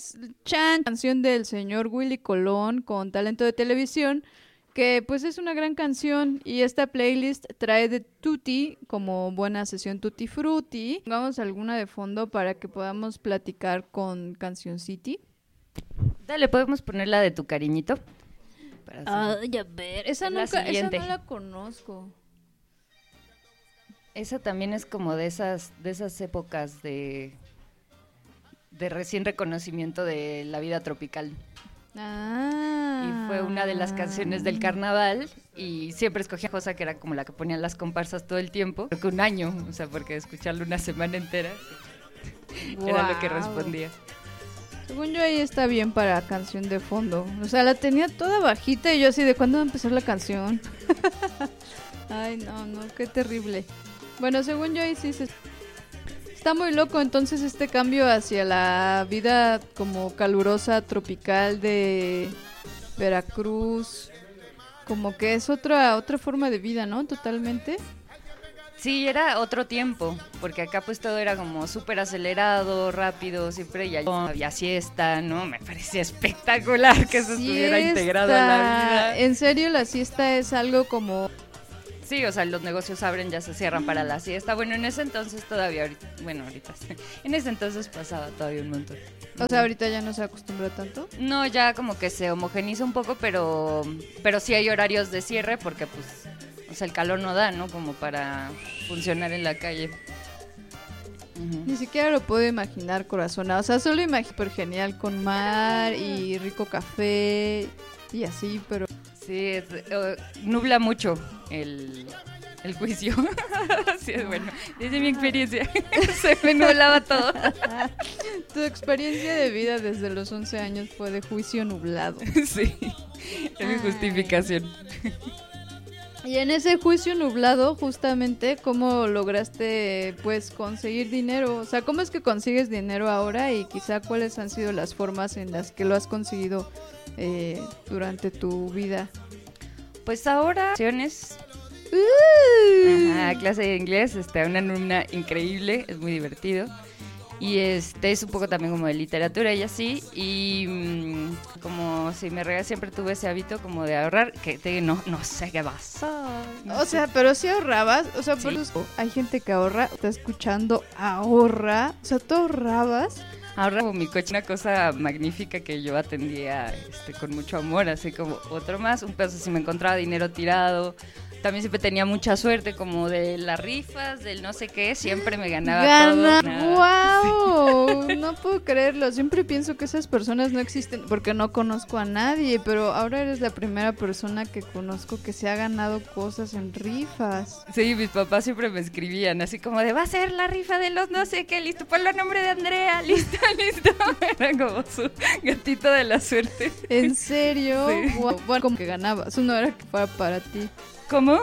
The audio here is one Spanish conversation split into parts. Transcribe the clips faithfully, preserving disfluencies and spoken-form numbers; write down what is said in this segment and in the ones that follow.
pues, Chan, canción del señor Willy Colón con talento de televisión, que pues es una gran canción y esta playlist trae de Tutti como buena sesión Tutti Frutti. Pongamos alguna de fondo para que podamos platicar con Canción City. Dale, podemos poner la de Tu Cariñito. Ay, a ver, esa, nunca, esa no la conozco. Esa también es como de esas, de esas épocas de, de recién reconocimiento de la vida tropical. Ah. Y fue una de las canciones del carnaval y siempre escogía cosa que era como la que ponían las comparsas todo el tiempo. Creo que un año, o sea, porque escucharlo una semana entera wow. Era lo que respondía. Según yo ahí está bien para canción de fondo. O sea, la tenía toda bajita y yo así de ¿cuándo va a empezar la canción? Ay, no, no, qué terrible. Bueno, según yo ahí sí se... Está muy loco entonces este cambio hacia la vida como calurosa, tropical de Veracruz. Como que es otra otra forma de vida, ¿no? Totalmente. Sí, era otro tiempo, porque acá pues todo era como súper acelerado, rápido, siempre ya había siesta, ¿no? Me parecía espectacular que eso siesta. Estuviera integrado a la vida. En serio, la siesta es algo como... Sí, o sea, los negocios abren, ya se cierran para la siesta. Bueno, en ese entonces todavía, ahorita, bueno, ahorita sí. En ese entonces pasaba todavía un montón. O sea, ahorita ya no se acostumbra tanto. No, ya como que se homogeniza un poco, pero, pero sí hay horarios de cierre porque pues, o sea, el calor no da, ¿no? Como para funcionar en la calle. Uh-huh. Ni siquiera lo puedo imaginar, corazonado. O sea, solo imagino súper genial con mar y rico café y así, pero... Sí, es, uh, nubla mucho el, el juicio. Sí, es bueno. Desde mi experiencia se me nublaba todo. Tu experiencia de vida desde los once años fue de juicio nublado. Sí, es mi justificación. Y en ese juicio nublado, justamente, ¿cómo lograste, pues, conseguir dinero? O sea, ¿cómo es que consigues dinero ahora? Y quizá, ¿cuáles han sido las formas en las que lo has conseguido eh, durante tu vida? Pues ahora, acciones. Uh. Ajá, clase de inglés, este, una alumna increíble, es muy divertido. Y este es un poco también como de literatura y así. Y mmm, como si me regalé, siempre tuve ese hábito como de ahorrar, que te, no, no sé qué pasa. No o sé. sea, pero si ahorrabas, o sea, Sí. por eso hay gente que ahorra, está escuchando, ahorra, o sea, ¿tú ahorrabas? Ahorra como mi coche, una cosa magnífica que yo atendía este, con mucho amor, así como otro más, un pedazo si me encontraba dinero tirado. También siempre tenía mucha suerte como de las rifas, del no sé qué, siempre me ganaba Gana. todo. ¡Wow! Sí. No puedo creerlo, siempre pienso que esas personas no existen porque no conozco a nadie, pero ahora eres la primera persona que conozco que se ha ganado cosas en rifas. Sí, mis papás siempre me escribían así como de, va a ser la rifa de los no sé qué, listo, ponlo a nombre de Andrea, listo, listo. Era como su gatito de la suerte. ¿En serio? Sí. Wow. Bueno, como que ganabas, no era que fuera para ti. ¿Cómo?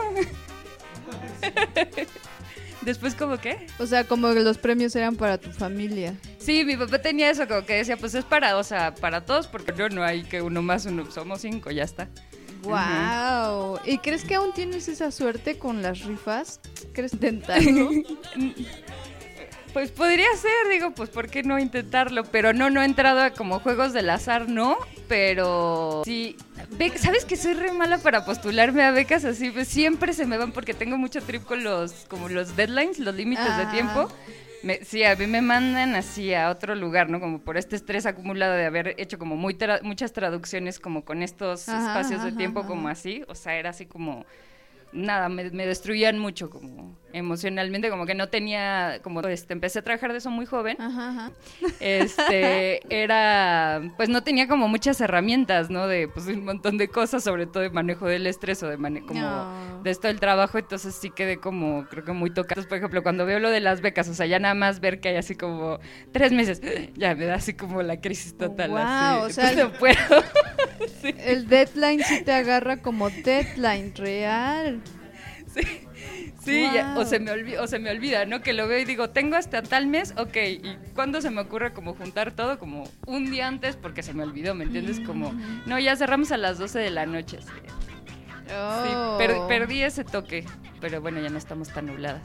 ¿Después cómo qué? O sea, como que los premios eran para tu familia. Sí, mi papá tenía eso, como que decía, pues es para, o sea, para todos, porque no, no hay que uno más, uno, somos cinco, ya está. ¡Wow! Uh-huh. ¿Y crees que aún tienes esa suerte con las rifas? ¿Quieres intentarlo? Pues podría ser, digo, pues ¿por qué no intentarlo? Pero no, no he entrado a como juegos del azar, no, pero sí, ¿sabes que soy re mala para postularme a becas así? Pues siempre se me van porque tengo mucho trip con los, como los deadlines, los límites ah. de tiempo. Me, sí, a mí me mandan así a otro lugar, ¿no? Como por este estrés acumulado de haber hecho como muy tra- muchas traducciones como con estos ajá, espacios de ajá, tiempo ajá. como así, o sea, era así como... Nada, me, me destruían mucho como emocionalmente, como que no tenía, como este, empecé a trabajar de eso muy joven, ajá, ajá. este, era, pues no tenía como muchas herramientas, ¿no? De pues un montón de cosas, sobre todo de manejo del estrés o de manejo, como no. de esto del trabajo, entonces sí quedé como, creo que muy tocada. Entonces, por ejemplo, cuando veo lo de las becas, o sea, ya nada más ver que hay así como tres meses, ya me da así como la crisis total, wow, así, o sea, no puedo. Sí. El deadline sí te agarra como deadline real. Sí, sí wow. ya, o, se me olvida, o se me olvida, ¿no? Que lo veo y digo, tengo hasta tal mes, ok, y cuando se me ocurre como juntar todo, como un día antes, porque se me olvidó, ¿me entiendes? Como, no, ya cerramos a las doce de la noche. Sí, oh. sí per, perdí ese toque, pero bueno, ya no estamos tan nubladas.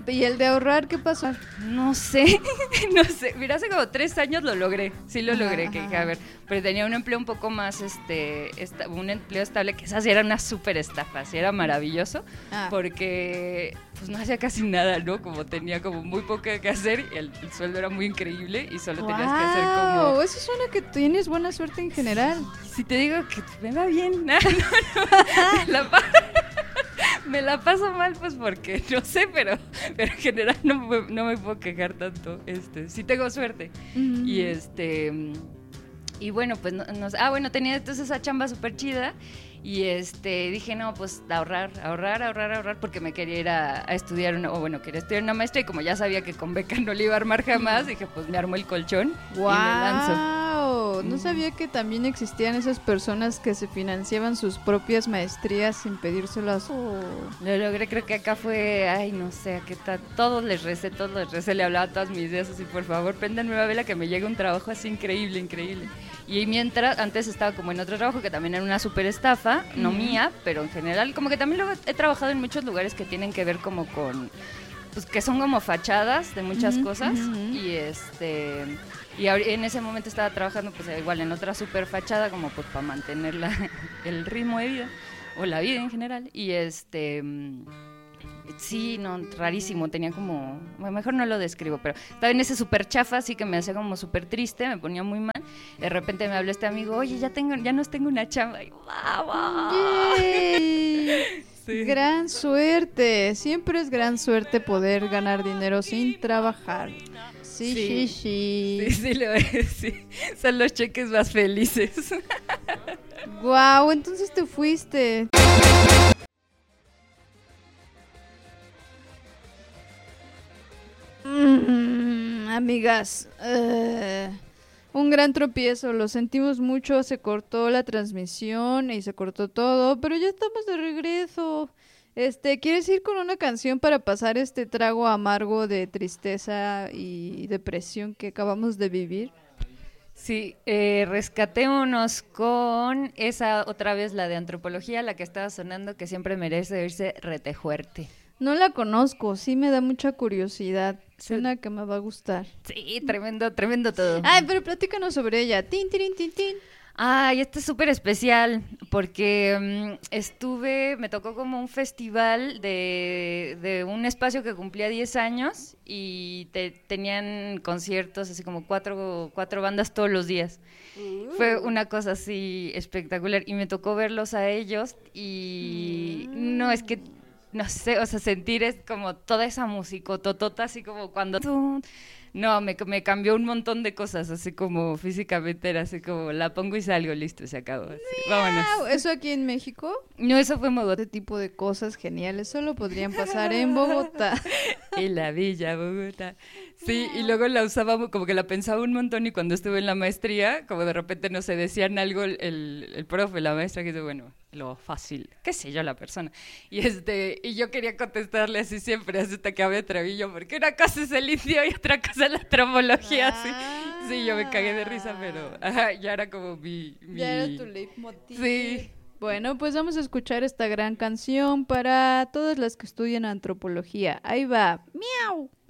¿Y el de ahorrar qué pasó? No sé, no sé. Mira, hace como tres años lo logré. Sí lo Ajá, logré, que dije, a ver, pero tenía un empleo un poco más, este, esta, un empleo estable, que esa sí era una súper estafa, sí era maravilloso, Ah. porque pues no hacía casi nada, ¿no? Como tenía como muy poco que hacer, y el, el sueldo era muy increíble y solo tenías que hacer como... Wow, eso suena que tienes buena suerte en general. Si te digo que me va bien, no, no, no, me, la pa- me la paso mal pues porque no sé, pero, pero en general no, me- no me puedo quejar tanto, este, sí tengo suerte. Mm. Y este y bueno, pues no, no- ah bueno, tenía entonces esa chamba súper chida y este dije, no, pues ahorrar, ahorrar, ahorrar, ahorrar, porque me quería ir a, a estudiar una, o bueno, quería estudiar una maestría, y como ya sabía que con beca no le iba a armar jamás, dije, pues me armo el colchón Wow, y me lanzo. no Mm. sabía que también existían esas personas que se financiaban sus propias maestrías sin pedírselas. Oh. Lo logré, creo que acá fue, ay, no sé, qué tal, todos les recé, todos les recé, le hablaba a todas mis ideas así, por favor, préndanme una vela que me llegue un trabajo así increíble, increíble. Y mientras, antes estaba como en otro trabajo que también era una súper estafa, no Ujú. mía, pero en general, como que también luego he trabajado en muchos lugares que tienen que ver como con, pues que son como fachadas de muchas Ujú, cosas, ujú, ujú. y este... Y ahori- en ese momento estaba trabajando pues igual en otra super fachada como pues para mantener la- el ritmo de vida o la vida en general y este mm, sí, no, rarísimo, tenía como, bueno, mejor no lo describo, pero estaba en ese súper chafa, así que me hacía como súper triste, me ponía muy mal. De repente me habló este amigo, oye, ya tengo, ya nos tengo una chamba. Y yo, ¡vamos! Yay. Sí. Gran suerte, siempre es gran suerte poder ganar dinero sin trabajar. Sí, sí, Sí. sí. Sí, sí, lo es, sí. Son los cheques más felices. Wow, entonces te fuiste. Mm, amigas, eh, un gran tropiezo, lo sentimos mucho, se cortó la transmisión y se cortó todo, pero ya estamos de regreso. Este, ¿quieres ir con una canción para pasar este trago amargo de tristeza y depresión que acabamos de vivir? Sí, eh, rescatémonos con esa otra vez, la de antropología, la que estaba sonando, que siempre merece oírse retejuerte. No la conozco, sí me da mucha curiosidad. Sí. Suena que me va a gustar. Sí, tremendo, tremendo todo. Ay, pero platícanos sobre ella. Tin, tirin, tin, tin. Ay, este es súper especial porque mm, estuve, me tocó como un festival de, de un espacio que cumplía diez años y te- tenían conciertos, así como cuatro, cuatro bandas todos los días. Fue una cosa así espectacular y me tocó verlos a ellos y no, es que, no sé, o sea, sentir es como toda esa música, totota, así como cuando... No, me, me cambió un montón de cosas, así como físicamente era así como la pongo y salgo, listo, se acabó. Así, vámonos. Au, ¿eso aquí en México? No, eso fue en Bogotá. Este tipo de cosas geniales solo podrían pasar en Bogotá. En la Villa Bogotá. Sí, y luego la usaba mu- como que la pensaba un montón y cuando estuve en la maestría, como de repente, no sé, decían algo el, el, el profe, la maestra, que dice, bueno, lo fácil, qué sé yo, la persona. Y este y yo quería contestarle así siempre, hasta que me atreví yo, porque una cosa es el indio y otra cosa es la antropología, así. Sí, yo me cagué de risa, pero ajá, ya era como mi... mi... Ya era tu leitmotiv. Sí. Bueno, pues vamos a escuchar esta gran canción para todas las que estudian antropología. Ahí va. ¡Miau!